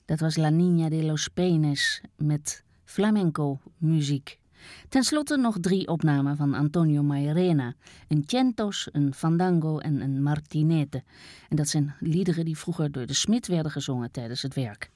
Dat was La Niña de los Peines met flamenco-muziek. Ten slotte nog 3 opnamen van Antonio Mairena. Een centos, een fandango en een martinete. En dat zijn liederen die vroeger door de Smit werden gezongen tijdens het werk.